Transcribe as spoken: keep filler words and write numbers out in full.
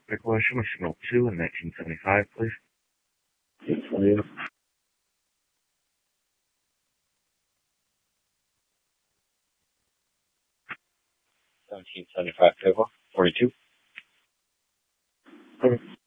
Recollection of Signal two in nineteen seventy-five, please. seventeen seventy-five, Pickle, forty-two. Okay.